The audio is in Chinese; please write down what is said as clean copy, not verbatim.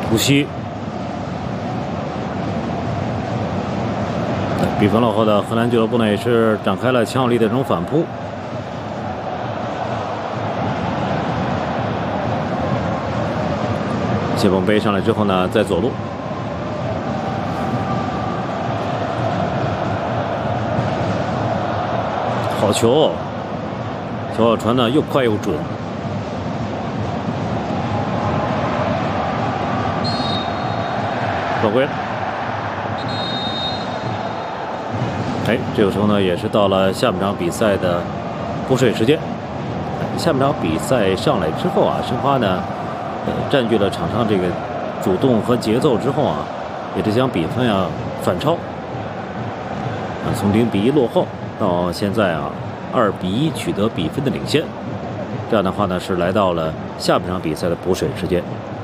突袭。比分落后的荷兰俱乐部呢，也是展开了强有力的这种反扑。谢鹏背上来之后呢，在左路。 好球！球传的又快又准。犯规。哎，这个时候呢，也是到了下半场比赛的补水时间。下半场比赛上来之后啊，申花呢，占据了场上这个主动和节奏之后啊，也是将比分啊反超。从0比1落后。 到现在啊，2比1取得比分的领先，这样的话呢是来到了下半场比赛的补水时间。